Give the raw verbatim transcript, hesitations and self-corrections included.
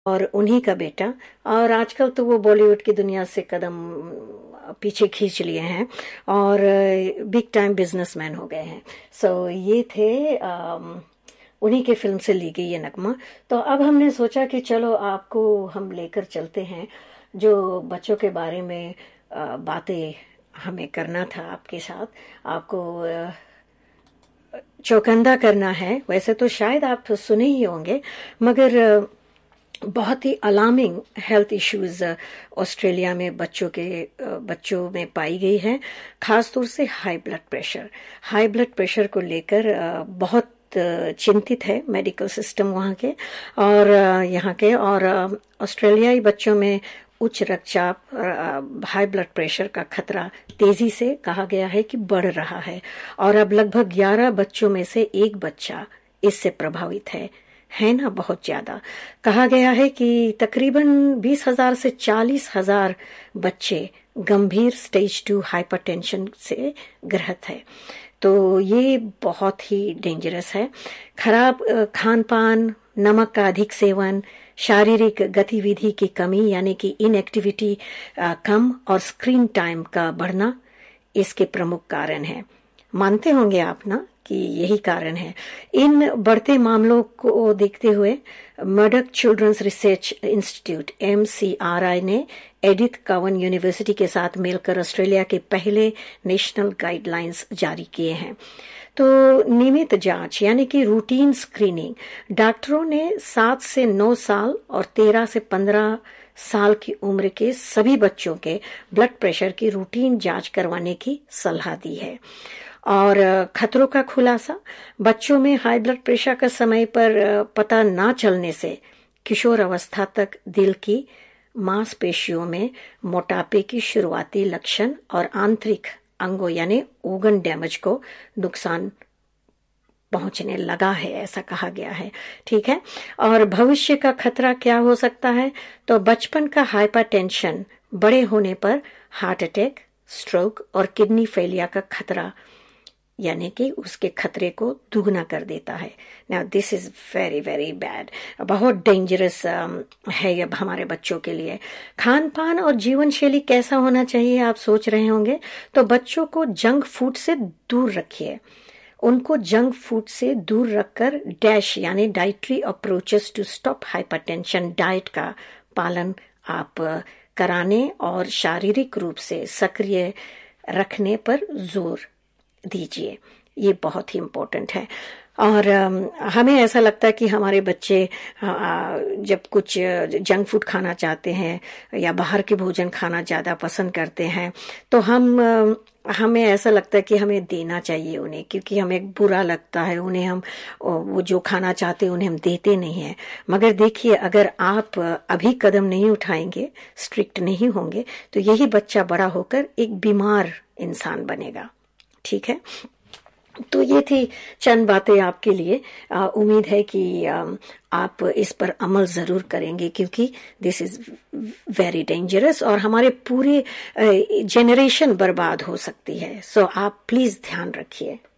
और उन्हीं का बेटा। और आजकल तो वो बॉलीवुड की दुनिया से कदम पीछे खींच लिए हैं और बिग टाइम बिजनेसमैन हो गए हैं। सो so, ये थे um, उन्हीं के फिल्म से ली गई ये नगमा। तो अब हमने सोचा कि चलो आपको हम लेकर चलते हैं, जो बच्चों के बारे में uh, बातें हमें करना था आपके साथ, आपको uh, चौकन्ना करना है। वैसे तो शायद आप सुने ही होंगे, मगर uh, बहुत ही अलार्मिंग हेल्थ इश्यूज ऑस्ट्रेलिया में बच्चों के बच्चों में पाई गई है, खासतौर से high blood pressure. High blood pressure को लेकर बहुत चिंतित है मेडिकल सिस्टम वहाँ के और यहाँ के। और ऑस्ट्रेलियाई बच्चों में उच्च रक्तचाप, हाई ब्लड प्रेशर का खतरा तेजी से कहा गया है कि बढ़ रहा है और अब लगभग ग्यारह बच्चों में से एक बच्चा इससे प्रभावित है है ना। बहुत ज्यादा कहा गया है कि तकरीबन बीस हजार से चालीस हजार बच्चे गंभीर स्टेज टू हाइपरटेंशन से ग्रस्त है। तो ये बहुत ही डेंजरस है। खराब खान पान, नमक का अधिक सेवन, शारीरिक गतिविधि की कमी यानी कि इनएक्टिविटी कम और स्क्रीन टाइम का बढ़ना इसके प्रमुख कारण है। मानते होंगे आप ना कि यही कारण है। इन बढ़ते मामलों को देखते हुए मर्डक children's research institute M C R आई ने एडिथ कवन यूनिवर्सिटी के साथ मिलकर ऑस्ट्रेलिया के पहले नेशनल गाइडलाइंस जारी किए हैं। तो नियमित जांच यानी कि रूटीन स्क्रीनिंग, डॉक्टरों ने सात से नौ साल और तेरह से पंद्रह साल की उम्र के सभी बच्चों के ब्लड प्रेशर की रूटीन जांच करवाने की सलाह दी है। और खतरों का खुलासा, बच्चों में हाई ब्लड प्रेशर का समय पर पता ना चलने से किशोर अवस्था तक दिल की मांसपेशियों में मोटापे की शुरुआती लक्षण और आंतरिक अंगों यानी ऑर्गन डैमेज को नुकसान पहुंचने लगा है, ऐसा कहा गया है। ठीक है। और भविष्य का खतरा क्या हो सकता है? तो बचपन का हाइपरटेंशन बड़े होने पर हार्ट अटैक, स्ट्रोक और किडनी फेलियर का खतरा यानी कि उसके खतरे को दुगना कर देता है। Now this is very very bad, बहुत डेंजरस है अब हमारे बच्चों के लिए। खान पान और जीवन शैली कैसा होना चाहिए आप सोच रहे होंगे। तो बच्चों को जंक फूड से दूर रखिए, उनको जंक फूड से दूर रखकर डैश यानी dietary approaches to stop hypertension diet का पालन आप कराने और शारीरिक रूप से सक्रिय रखने पर जोर दीजिए। ये बहुत ही इम्पोर्टेंट है। और हमें ऐसा लगता है कि हमारे बच्चे जब कुछ जंक फूड खाना चाहते हैं या बाहर के भोजन खाना ज़्यादा पसंद करते हैं तो हम हमें ऐसा लगता है कि हमें देना चाहिए उन्हें, क्योंकि हमें बुरा लगता है उन्हें हम वो जो खाना चाहते हैं उन्हें हम देते नहीं हैं। मगर देखिए, अगर आप अभी कदम नहीं उठाएंगे, स्ट्रिक्ट नहीं होंगे, तो यही बच्चा बड़ा होकर एक बीमार इंसान बनेगा। ठीक है। तो ये थी चंद बातें आपके लिए। आ, उम्मीद है कि आ, आप इस पर अमल जरूर करेंगे, क्योंकि दिस इज वेरी डेंजरस और हमारे पूरे जनरेशन बर्बाद हो सकती है। सो आप प्लीज ध्यान रखिए।